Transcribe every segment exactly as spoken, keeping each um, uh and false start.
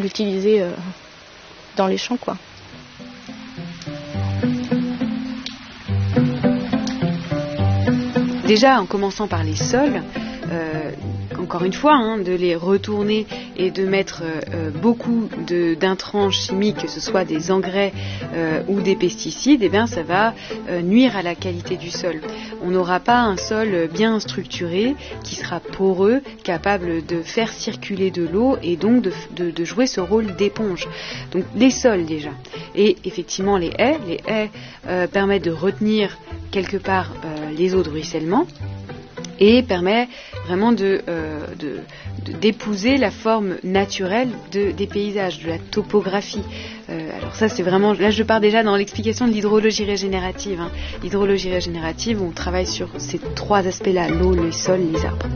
l'utiliser euh, dans les champs, quoi. Déjà, en commençant par les sols, euh, encore une fois, hein, de les retourner et de mettre euh, beaucoup de, d'intrants chimiques, que ce soit des engrais euh, ou des pesticides, eh bien, ça va euh, nuire à la qualité du sol. On n'aura pas un sol bien structuré, qui sera poreux, capable de faire circuler de l'eau et donc de, de, de jouer ce rôle d'éponge. Donc les sols déjà. Et effectivement les haies, les haies euh, permettent de retenir quelque part euh, les eaux de ruissellement et permet vraiment de, euh, de, de, d'épouser la forme naturelle de, des paysages, de la topographie. Euh, alors ça c'est vraiment, là je pars déjà dans l'explication de l'hydrologie régénérative. Hein. L'hydrologie régénérative, on travaille sur ces trois aspects-là, l'eau, les sols, les arbres.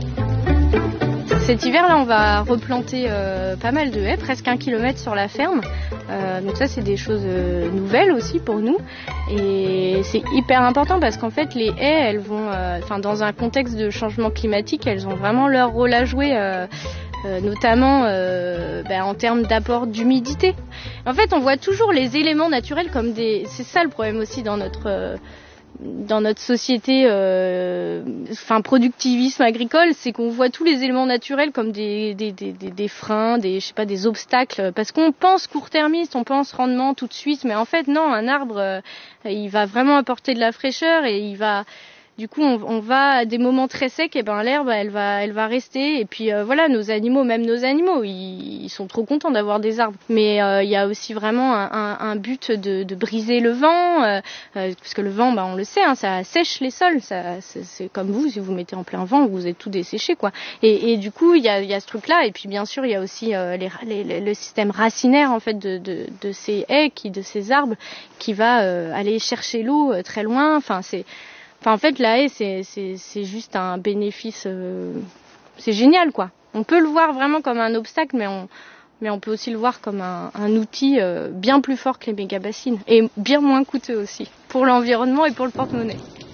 Cet hiver-là, on va replanter euh, pas mal de haies, presque un kilomètre sur la ferme. Euh, donc ça, c'est des choses euh, nouvelles aussi pour nous. Et c'est hyper important parce qu'en fait, les haies, elles vont, enfin, euh, dans un contexte de changement climatique, elles ont vraiment leur rôle à jouer, euh, euh, notamment euh, ben, en termes d'apport d'humidité. En fait, on voit toujours les éléments naturels comme des... C'est ça le problème aussi dans notre... Euh, dans notre société, euh, enfin productivisme agricole, c'est qu'on voit tous les éléments naturels comme des, des, des, des freins, des, je sais pas, des obstacles, parce qu'on pense court-termiste, on pense rendement tout de suite, mais en fait non, un arbre, euh, il va vraiment apporter de la fraîcheur et il va, du coup, on, on va à des moments très secs, et ben l'herbe, elle va, elle va rester. Et puis euh, voilà, nos animaux, même nos animaux, ils, ils sont trop contents d'avoir des arbres. Mais euh, il y a aussi vraiment un, un, un but de, de briser le vent, euh, euh, parce que le vent, bah, on le sait, hein, ça sèche les sols. Ça, c'est, c'est comme vous, si vous mettez en plein vent, vous êtes tout desséché, quoi. Et, et du coup, il y a, il y a ce truc-là. Et puis bien sûr, il y a aussi euh, les, les, les, le système racinaire en fait de, de, de ces haies, qui, de ces arbres, qui va euh, aller chercher l'eau euh, très loin. Enfin, c'est Enfin, en fait, la haie, c'est, c'est, c'est juste un bénéfice. Euh, c'est génial, quoi. On peut le voir vraiment comme un obstacle, mais on, mais on peut aussi le voir comme un, un outil euh, bien plus fort que les méga-bassines. Et bien moins coûteux aussi, pour l'environnement et pour le porte-monnaie.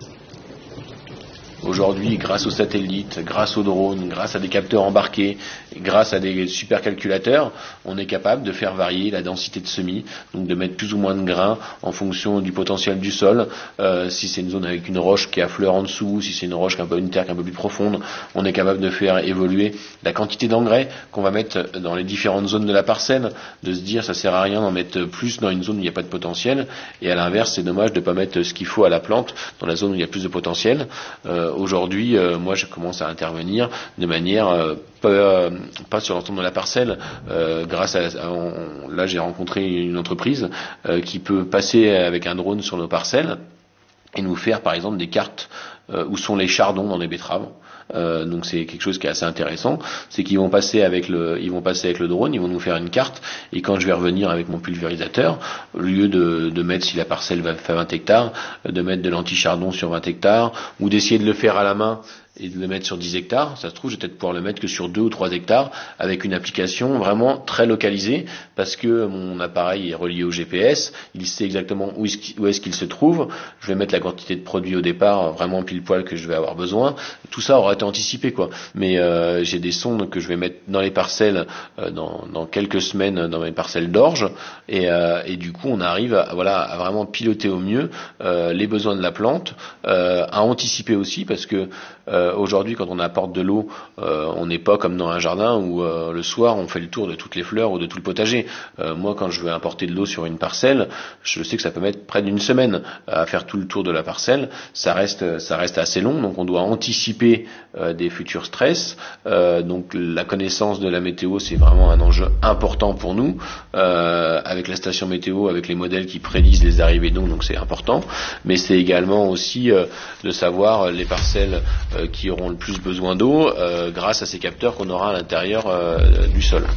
Aujourd'hui, grâce aux satellites, grâce aux drones, grâce à des capteurs embarqués, grâce à des supercalculateurs, on est capable de faire varier la densité de semis, donc de mettre plus ou moins de grains en fonction du potentiel du sol. Euh, si c'est une zone avec une roche qui a fleur en dessous, si c'est une roche qui a un peu, une terre qui est un peu plus profonde, on est capable de faire évoluer la quantité d'engrais qu'on va mettre dans les différentes zones de la parcelle, de se dire ça sert à rien d'en mettre plus dans une zone où il n'y a pas de potentiel, et à l'inverse c'est dommage de ne pas mettre ce qu'il faut à la plante dans la zone où il y a plus de potentiel. Euh, Aujourd'hui, euh, moi, je commence à intervenir de manière euh, pas, euh, pas sur l'ensemble de la parcelle. Euh, grâce à, à on, là, j'ai rencontré une entreprise euh, qui peut passer avec un drone sur nos parcelles et nous faire, par exemple, des cartes euh, où sont les chardons dans les betteraves. Euh, donc c'est quelque chose qui est assez intéressant, c'est qu'ils vont passer avec le, ils vont passer avec le drone, ils vont nous faire une carte, et quand je vais revenir avec mon pulvérisateur, au lieu de, de mettre, si la parcelle va faire vingt hectares, de mettre de l'anti-chardon sur vingt hectares, ou d'essayer de le faire à la main et de le mettre sur dix hectares, ça se trouve, je vais peut-être pouvoir le mettre que sur deux ou trois hectares, avec une application vraiment très localisée, parce que mon appareil est relié au G P S, il sait exactement où est-ce qu'il, où est-ce qu'il se trouve, je vais mettre la quantité de produit au départ, vraiment pile poil que je vais avoir besoin, tout ça aura été anticipé, quoi. Mais euh, j'ai des sondes que je vais mettre dans les parcelles, euh, dans, dans quelques semaines, dans mes parcelles d'orge, et, euh, et du coup, on arrive à, voilà, à vraiment piloter au mieux euh, les besoins de la plante, euh, à anticiper aussi, parce que euh, aujourd'hui, quand on apporte de l'eau, euh, on n'est pas comme dans un jardin où euh, le soir on fait le tour de toutes les fleurs ou de tout le potager. Euh, moi, quand je veux importer de l'eau sur une parcelle, je sais que ça peut mettre près d'une semaine à faire tout le tour de la parcelle. Ça reste, ça reste assez long, donc on doit anticiper euh, des futurs stress. Euh, donc la connaissance de la météo, c'est vraiment un enjeu important pour nous. Euh, avec la station météo, avec les modèles qui prédisent les arrivées d'eau, donc c'est important. Mais c'est également aussi euh, de savoir les parcelles euh, qui auront le plus besoin d'eau euh, grâce à ces capteurs qu'on aura à l'intérieur euh, du sol.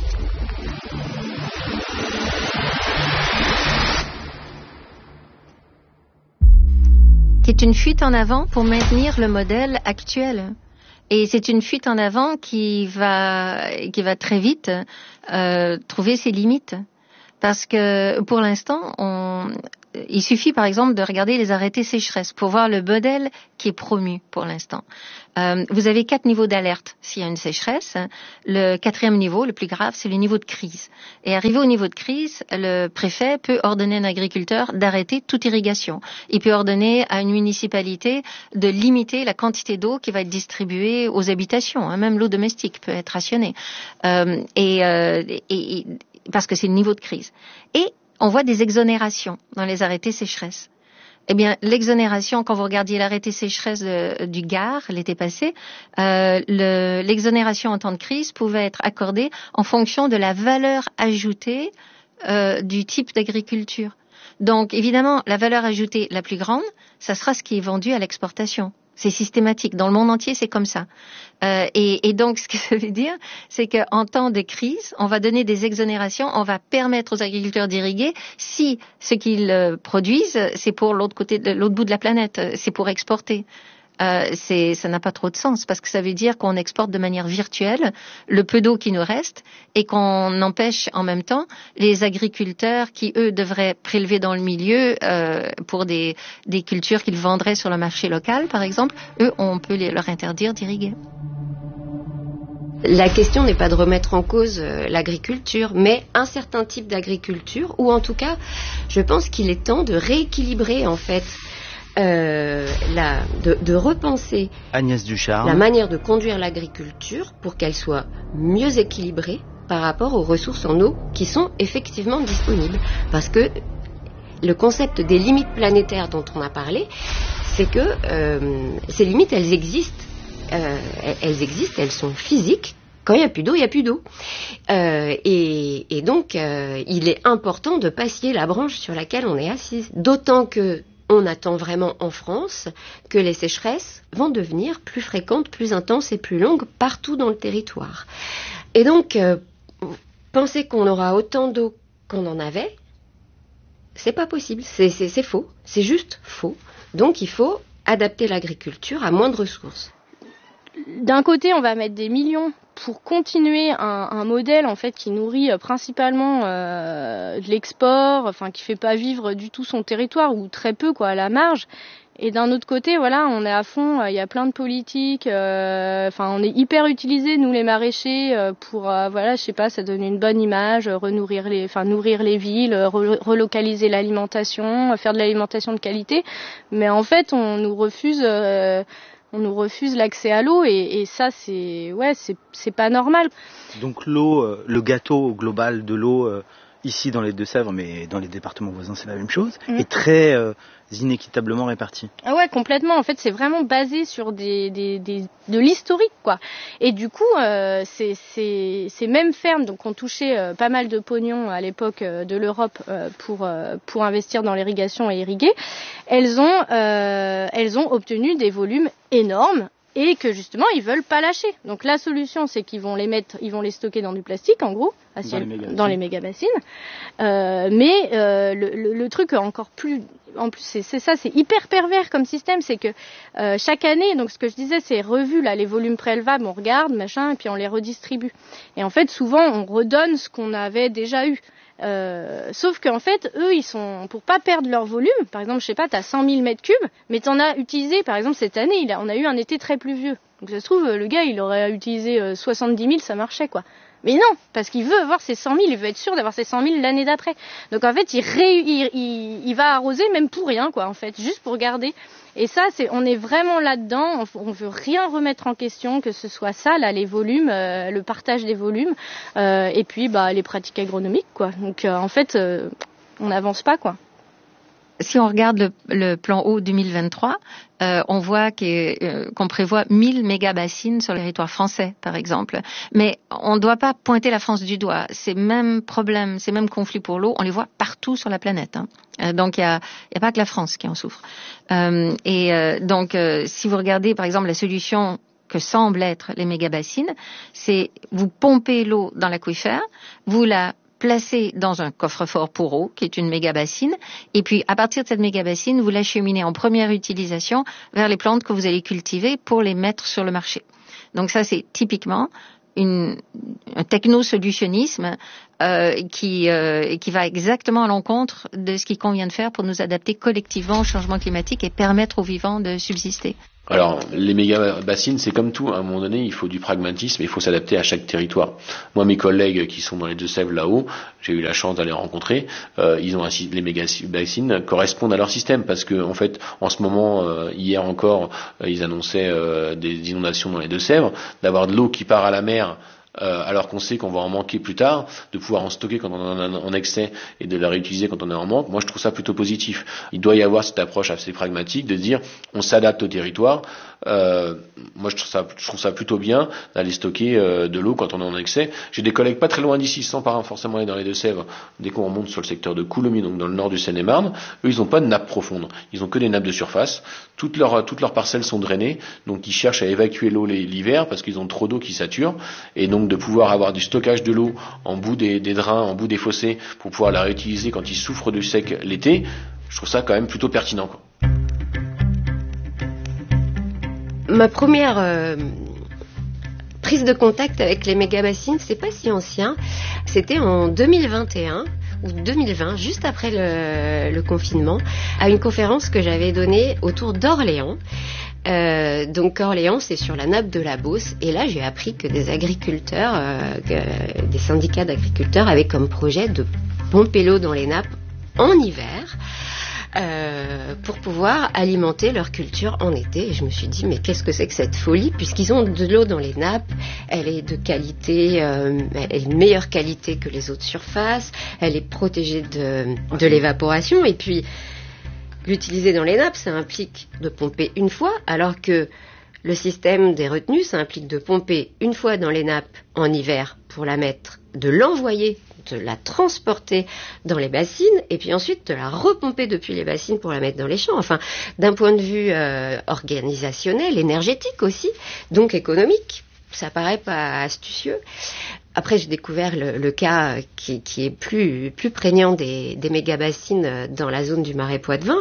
C'est une fuite en avant pour maintenir le modèle actuel. Et c'est une fuite en avant qui va, qui va très vite euh, trouver ses limites. Parce que pour l'instant, on, il suffit par exemple de regarder les arrêtés sécheresse pour voir le modèle qui est promu pour l'instant. Euh, vous avez quatre niveaux d'alerte s'il y a une sécheresse. Le quatrième niveau, le plus grave, c'est le niveau de crise. Et arrivé au niveau de crise, le préfet peut ordonner à un agriculteur d'arrêter toute irrigation. Il peut ordonner à une municipalité de limiter la quantité d'eau qui va être distribuée aux habitations. Hein, même l'eau domestique peut être rationnée. Euh, et, euh, et, et parce que c'est le niveau de crise. Et on voit des exonérations dans les arrêtés sécheresse. Eh bien, l'exonération, quand vous regardiez l'arrêté sécheresse de, du Gard l'été passé, euh, le, l'exonération en temps de crise pouvait être accordée en fonction de la valeur ajoutée euh, du type d'agriculture. Donc, évidemment, la valeur ajoutée la plus grande, ça sera ce qui est vendu à l'exportation. C'est systématique. Dans le monde entier, c'est comme ça. Euh, et, et donc, ce que ça veut dire, c'est qu'en temps de crise, on va donner des exonérations, on va permettre aux agriculteurs d'irriguer si ce qu'ils euh, produisent, c'est pour l'autre côté, de l'autre bout de la planète, c'est pour exporter. Euh, c'est, ça n'a pas trop de sens parce que ça veut dire qu'on exporte de manière virtuelle le peu d'eau qui nous reste et qu'on empêche en même temps les agriculteurs qui, eux, devraient prélever dans le milieu euh, pour des, des cultures qu'ils vendraient sur le marché local, par exemple, eux, on peut les, leur interdire d'irriguer. La question n'est pas de remettre en cause euh, l'agriculture, mais un certain type d'agriculture, ou en tout cas, je pense qu'il est temps de rééquilibrer en fait Euh, la, de, de repenser Agnès Ducharme. la manière de conduire l'agriculture pour qu'elle soit mieux équilibrée par rapport aux ressources en eau qui sont effectivement disponibles. Parce que le concept des limites planétaires dont on a parlé, c'est que euh, ces limites, elles existent. Euh, elles existent, elles sont physiques. Quand il n'y a plus d'eau, il n'y a plus d'eau. Euh, et, et donc, euh, il est important de passer la branche sur laquelle on est assise. D'autant que on attend vraiment en France que les sécheresses vont devenir plus fréquentes, plus intenses et plus longues partout dans le territoire. Et donc, euh, penser qu'on aura autant d'eau qu'on en avait, c'est pas possible, c'est, c'est, c'est faux, c'est juste faux. Donc, il faut adapter l'agriculture à moins de ressources. D'un côté, on va mettre des millions pour continuer un, un modèle en fait qui nourrit euh, principalement euh, de l'export, enfin qui fait pas vivre du tout son territoire ou très peu quoi à la marge. Et d'un autre côté, voilà, on est à fond. Il euh, y a plein de politiques. Enfin, euh, on est hyper utilisés nous les maraîchers euh, pour euh, voilà, je sais pas, ça donne une bonne image, euh, renourrir les, enfin nourrir les villes, euh, re- relocaliser l'alimentation, euh, faire de l'alimentation de qualité. Mais en fait, on nous refuse. Euh, On nous refuse l'accès à l'eau et, et ça c'est ouais c'est c'est pas normal. Donc l'eau, euh, le gâteau global de l'eau euh, ici dans les Deux-Sèvres, mais dans les départements voisins c'est la même chose, mmh. est très euh, inéquitablement réparti. Ah ouais, complètement. En fait, c'est vraiment basé sur des, des, des de l'historique quoi. Et du coup, euh, c'est c'est ces mêmes fermes donc ont touché euh, pas mal de pognon à l'époque euh, de l'Europe euh, pour euh, pour investir dans l'irrigation et irriguer. Elles ont euh, elles ont obtenu des volumes énormes et que justement ils veulent pas lâcher. Donc la solution c'est qu'ils vont les mettre, ils vont les stocker dans du plastique en gros, dans, les, dans les méga bassines. Euh, mais euh, le, le, le truc encore plus, en plus c'est, c'est ça, c'est hyper pervers comme système, c'est que euh, chaque année, donc ce que je disais, c'est revu là les volumes prélevables, on regarde machin et puis on les redistribue. Et en fait souvent on redonne ce qu'on avait déjà eu. Euh, sauf qu'en fait, eux, ils sont pour pas perdre leur volume. Par exemple, je sais pas, t'as cent mille mètres cubes, mais t'en as utilisé. Par exemple, cette année, il a, on a eu un été très pluvieux. Donc ça se trouve, le gars, il aurait utilisé euh, soixante-dix mille, ça marchait quoi. Mais non, parce qu'il veut avoir ses cent mille, il veut être sûr d'avoir ses cent mille l'année d'après. Donc en fait, il, ré, il, il, il va arroser même pour rien quoi, en fait, juste pour garder. Et ça, c'est, on est vraiment là-dedans. On, on veut rien remettre en question, que ce soit ça, là, les volumes, euh, le partage des volumes, euh, et puis bah les pratiques agronomiques, quoi. Donc euh, en fait, euh, on n'avance pas, quoi. Si on regarde le, le plan eau deux mille vingt-trois, euh, on voit que, euh, qu'on prévoit mille méga-bassines sur le territoire français, par exemple. Mais on ne doit pas pointer la France du doigt. Ces mêmes problèmes, ces mêmes conflits pour l'eau, on les voit partout sur la planète. Hein. Euh, donc, il n'y a, y a pas que la France qui en souffre. Euh, et euh, donc, euh, si vous regardez, par exemple, la solution que semblent être les méga-bassines, c'est vous pompez l'eau dans l'aquifère, vous la placée dans un coffre-fort pour eau, qui est une méga-bassine, et puis à partir de cette méga-bassine, vous l'acheminez en première utilisation vers les plantes que vous allez cultiver pour les mettre sur le marché. Donc ça, c'est typiquement une, un techno-solutionnisme euh, qui, euh, qui va exactement à l'encontre de ce qu'il convient de faire pour nous adapter collectivement au changement climatique et permettre aux vivants de subsister. Alors, les méga-bassines, c'est comme tout. À un moment donné, il faut du pragmatisme et il faut s'adapter à chaque territoire. Moi, mes collègues qui sont dans les Deux-Sèvres là-haut, j'ai eu la chance d'aller rencontrer, euh, ils ont un, les méga-bassines correspondent à leur système parce que, en fait, en ce moment, euh, hier encore, euh, ils annonçaient euh, des inondations dans les Deux-Sèvres, d'avoir de l'eau qui part à la mer. Euh, alors qu'on sait qu'on va en manquer plus tard, de pouvoir en stocker quand on en a en excès et de la réutiliser quand on est en manque, moi je trouve ça plutôt positif. Il doit y avoir cette approche assez pragmatique de dire on s'adapte au territoire. Euh, moi je trouve ça, je trouve ça plutôt bien d'aller stocker euh, de l'eau quand on est en excès. J'ai des collègues pas très loin d'ici, sans pas forcément aller dans les Deux-Sèvres, dès qu'on remonte sur le secteur de Coulommiers, donc dans le nord du Seine-et-Marne, eux ils n'ont pas de nappe profonde, ils ont que des nappes de surface. Toutes leurs toutes leurs parcelles sont drainées, donc ils cherchent à évacuer l'eau l'hiver parce qu'ils ont trop d'eau qui sature, et donc de pouvoir avoir du stockage de l'eau en bout des, des drains, en bout des fossés, pour pouvoir la réutiliser quand ils souffrent du sec l'été, je trouve ça quand même plutôt pertinent, quoi. Ma première euh, prise de contact avec les méga-bassines, c'est pas si ancien, c'était en deux mille vingt et un ou deux mille vingt, juste après le, le confinement, à une conférence que j'avais donnée autour d'Orléans. Euh, donc Orléans, c'est sur la nappe de la Beauce, et là j'ai appris que des agriculteurs, euh, que des syndicats d'agriculteurs avaient comme projet de pomper l'eau dans les nappes en hiver. Euh, pour pouvoir alimenter leur culture en été. Et je me suis dit, mais qu'est-ce que c'est que cette folie, puisqu'ils ont de l'eau dans les nappes, elle est de qualité, euh, elle est de meilleure qualité que les autres surfaces, elle est protégée de, de l'évaporation, et puis l'utiliser dans les nappes, ça implique de pomper une fois, alors que le système des retenues, ça implique de pomper une fois dans les nappes en hiver pour la mettre, de l'envoyer, de la transporter dans les bassines, et puis ensuite de la repomper depuis les bassines pour la mettre dans les champs. Enfin, d'un point de vue euh, organisationnel, énergétique aussi, donc économique, ça paraît pas astucieux. Après, j'ai découvert le, le cas qui, qui est plus, plus prégnant des, des méga-bassines dans la zone du Marais Poitevin.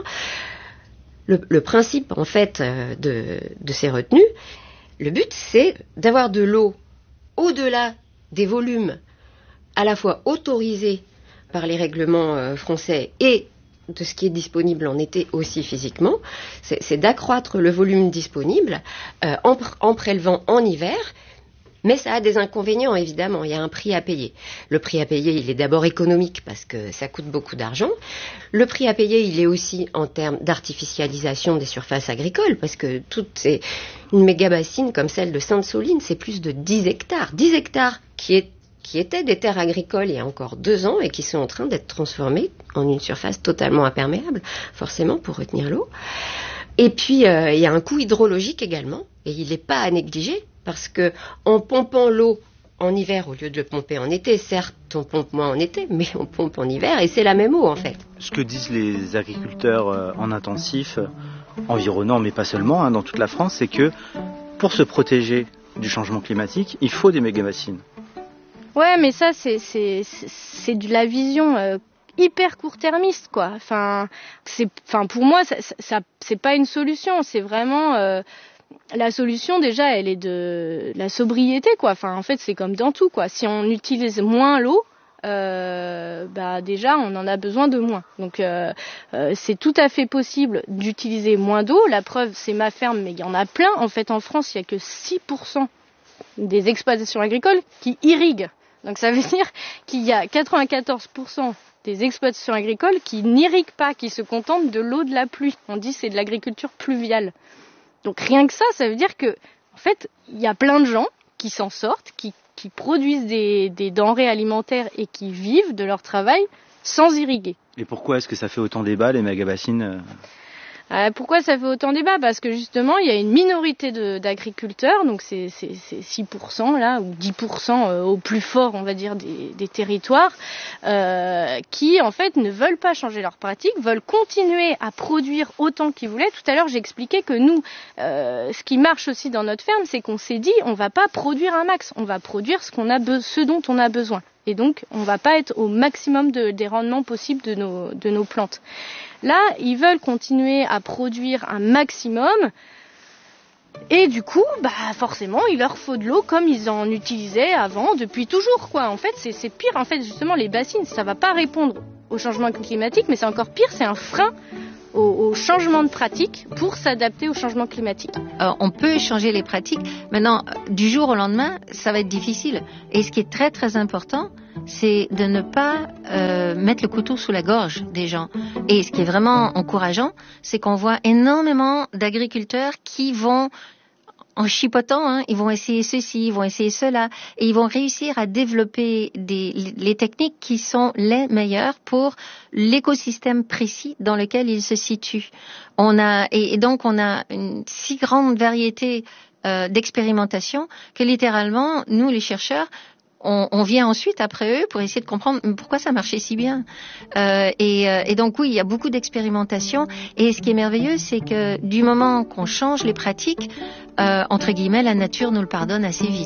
Le, le principe, en fait, de, de ces retenues, le but, c'est d'avoir de l'eau au-delà des volumes à la fois autorisés par les règlements français et de ce qui est disponible en été aussi physiquement. C'est, c'est d'accroître le volume disponible euh, en, en prélevant en hiver. Mais ça a des inconvénients, évidemment. Il y a un prix à payer. Le prix à payer, il est d'abord économique parce que ça coûte beaucoup d'argent. Le prix à payer, il est aussi en termes d'artificialisation des surfaces agricoles parce que toute ces, une méga-bassine comme celle de Sainte-Soline, c'est plus de dix hectares. dix hectares qui, est, qui étaient des terres agricoles il y a encore deux ans et qui sont en train d'être transformées en une surface totalement imperméable, forcément, pour retenir l'eau. Et puis, euh, il y a un coût hydrologique également, et il n'est pas à négliger. Parce que en pompant l'eau en hiver au lieu de le pomper en été, certes on pompe moins en été, mais on pompe en hiver et c'est la même eau en fait. Ce que disent les agriculteurs euh, en intensif, euh, environnants mais pas seulement, hein, dans toute la France, c'est que pour se protéger du changement climatique, il faut des méga-bassines. Ouais, mais ça c'est c'est c'est, c'est de la vision euh, hyper court-termiste quoi. Enfin c'est enfin pour moi ça, ça, ça c'est pas une solution, c'est vraiment euh, la solution déjà elle est de la sobriété quoi. Enfin en fait c'est comme dans tout quoi. Si on utilise moins l'eau, euh, bah déjà on en a besoin de moins. Donc euh, euh, c'est tout à fait possible d'utiliser moins d'eau. La preuve c'est ma ferme, mais il y en a plein. En fait en France il y a que six pour cent des exploitations agricoles qui irriguent. Donc ça veut dire qu'il y a quatre-vingt-quatorze pour cent des exploitations agricoles qui n'irriguent pas, qui se contentent de l'eau de la pluie. On dit c'est de l'agriculture pluviale. Donc rien que ça, ça veut dire que, en fait, il y a plein de gens qui s'en sortent, qui, qui produisent des, des denrées alimentaires et qui vivent de leur travail sans irriguer. Et pourquoi est-ce que ça fait autant débat, les méga-bassines ? Euh, pourquoi ça fait autant débat ? Parce que justement, il y a une minorité de, d'agriculteurs, donc c'est, c'est, c'est six pour cent là, ou dix pour cent euh, au plus fort, on va dire, des, des territoires, euh, qui en fait ne veulent pas changer leurs pratiques, veulent continuer à produire autant qu'ils voulaient. Tout à l'heure, j'expliquais que nous, euh, ce qui marche aussi dans notre ferme, c'est qu'on s'est dit, on va pas produire un max, on va produire ce qu'on a be- ce dont on a besoin. Et donc, on va pas être au maximum de, des rendements possibles de nos, de nos plantes. Là, ils veulent continuer à produire un maximum Et du coup, bah forcément, il leur faut de l'eau comme ils en utilisaient avant, depuis toujours, quoi. En fait, c'est, c'est pire. En fait, justement, les bassines, ça va pas répondre au changement climatique, mais c'est encore pire, c'est un frein au, au changement de pratique pour s'adapter au changement climatique. Alors, on peut changer les pratiques. Maintenant, du jour au lendemain, ça va être difficile. Et ce qui est très très important, c'est de ne pas euh, mettre le couteau sous la gorge des gens. Et ce qui est vraiment encourageant, c'est qu'on voit énormément d'agriculteurs qui vont, en chipotant, hein, ils vont essayer ceci, ils vont essayer cela, et ils vont réussir à développer des, les techniques qui sont les meilleures pour l'écosystème précis dans lequel ils se situent. On a, et, et donc on a une si grande variété euh, d'expérimentation que littéralement, nous les chercheurs, On, on vient ensuite après eux pour essayer de comprendre pourquoi ça marchait si bien. Euh, et, euh, et donc oui, il y a beaucoup d'expérimentation. Et ce qui est merveilleux, c'est que du moment qu'on change les pratiques, euh, entre guillemets, la nature nous le pardonne assez vite.